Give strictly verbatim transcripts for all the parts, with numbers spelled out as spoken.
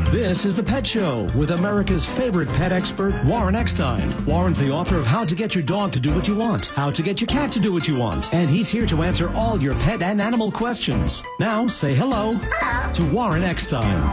This is The Pet Show with America's favorite pet expert, Warren Eckstein. Warren's the author of How to Get Your Dog to Do What You Want, How to Get Your Cat to Do What You Want, and he's here to answer all your pet and animal questions. Now, say hello to Warren Eckstein.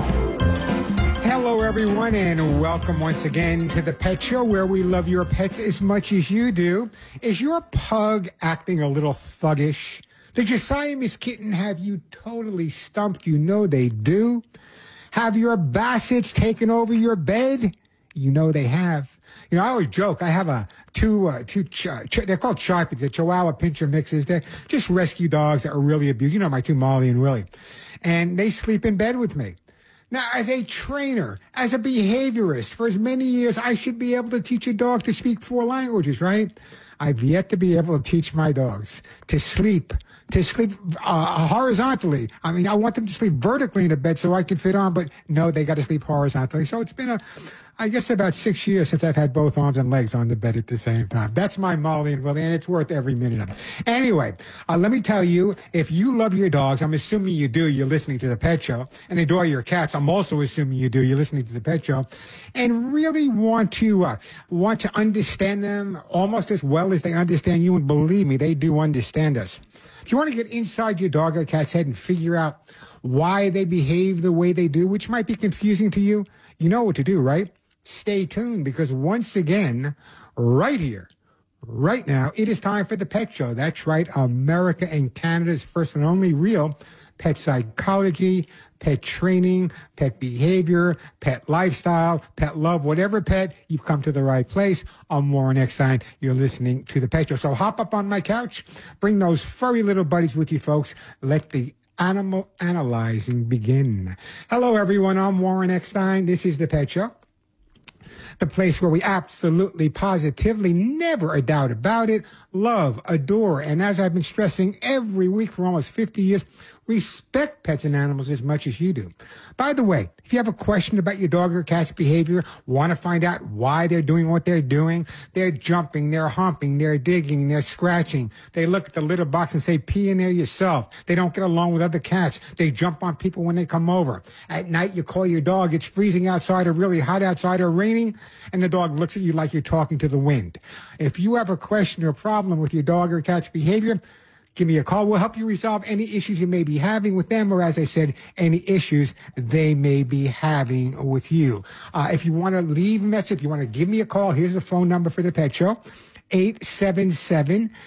Hello, everyone, and welcome once again to The Pet Show, where we love your pets as much as you do. Is your pug acting a little thuggish? Did your Siamese kitten have you totally stumped? You know they do. Have your bassets taken over your bed? You know they have. You know, I always joke. I have a two, uh, two. Ch- ch- they're called Sharpies. They're Chihuahua Pinscher mixes. They're just rescue dogs that are really abused. You know, my two, Molly and Willie, and they sleep in bed with me. Now, as a trainer, as a behaviorist, for as many years, I should be able to teach a dog to speak four languages, right? I've yet to be able to teach my dogs to sleep, to sleep uh, horizontally. I mean, I want them to sleep vertically in the bed so I can fit on, but no, they got to sleep horizontally. So it's been a, I guess about six years since I've had both arms and legs on the bed at the same time. That's my Molly and Willie, and it's worth every minute of it. Anyway, uh, let me tell you, if you love your dogs, I'm assuming you do, you're listening to The Pet Show, and adore your cats, I'm also assuming you do, you're listening to The Pet Show, and really want to uh, want to understand them almost as well as they understand you, and believe me, they do understand us. If you want to get inside your dog or cat's head and figure out why they behave the way they do, which might be confusing to you, you know what to do, right? Stay tuned, because once again, right here, right now, it is time for The Pet Show. That's right, America and Canada's first and only real pet psychology, pet training, pet behavior, pet lifestyle, pet love, whatever pet, you've come to the right place. I'm Warren Eckstein. You're listening to The Pet Show. So hop up on my couch, bring those furry little buddies with you, folks. Let the animal analyzing begin. Hello, everyone. I'm Warren Eckstein. This is The Pet Show, the place where we absolutely, positively, never a doubt about it, love, adore, and as I've been stressing every week for almost fifty years, respect pets and animals as much as you do. By the way, if you have a question about your dog or cat's behavior, want to find out why they're doing what they're doing, they're jumping, they're humping, they're digging, they're scratching, they look at the litter box and say, pee in there yourself, they don't get along with other cats, they jump on people when they come over. At night, you call your dog, it's freezing outside or really hot outside or raining, and the dog looks at you like you're talking to the wind. If you have a question or problem with your dog or cat's behavior, give me a call. We'll help you resolve any issues you may be having with them, or as I said, any issues they may be having with you. Uh, if you want to leave a message, if you want to give me a call, here's the phone number for The Pet Show. eight seven seven,